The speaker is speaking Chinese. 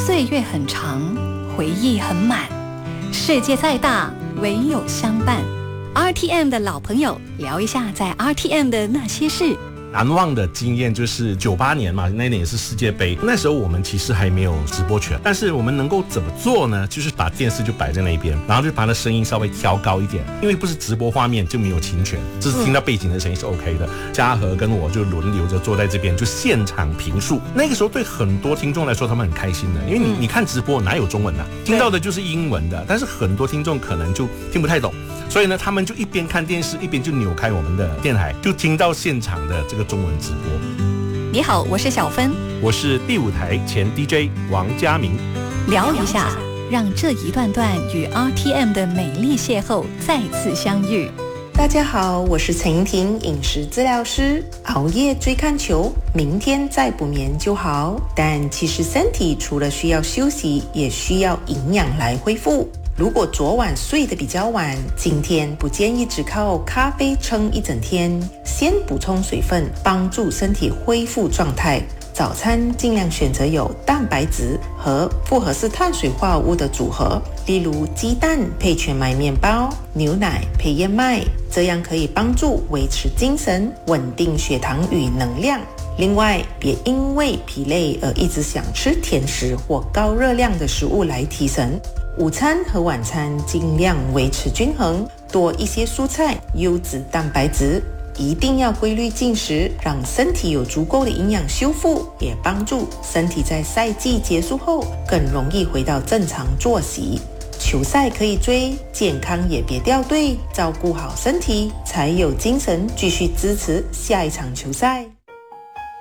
岁月很长，回忆很满，世界再大，唯有相伴。RTM 的老朋友聊一下在 RTM 的那些事。 难忘的经验就是98年嘛，那年也是世界杯，那时候我们其实还没有直播权，但是我们能够怎么做呢？就是把电视就摆在那边，然后就把它声音稍微调高一点，因为不是直播画面就没有侵权，只是听到背景的声音是 OK 的。嘉禾跟我就轮流着坐在这边，就现场评述。那个时候对很多听众来说，他们很开心的，因为你看直播哪有中文啊，听到的就是英文的，但是很多听众可能就听不太懂。所以呢，他们就一边看电视，一边就扭开我们的电台，就听到现场的这个中文直播。 你好，我是小芬， 我是第5台前 DJ 王嘉明。 聊一下，让这一段段与 RTM 的美丽邂逅再次相遇。 大家好，我是陈莹婷，饮食治疗师。熬夜追看球，明天再不眠就好。但其实身体除了需要休息，也需要营养来恢复。如果昨晚睡得比较晚，今天不建议只靠咖啡撑一整天，先补充水分，帮助身体恢复状态。早餐尽量选择有蛋白质和复合式碳水化合物的组合，例如鸡蛋配全麦面包，牛奶配燕麦，这样可以帮助维持精神，稳定血糖与能量。另外，别因为疲累而一直想吃甜食或高热量的食物来提神。午餐和晚餐尽量维持均衡，多一些蔬菜、优质蛋白质，一定要规律进食，让身体有足够的营养修复，也帮助身体在赛季结束后更容易回到正常作息。球赛可以追，健康也别掉队，照顾好身体，才有精神继续支持下一场球赛。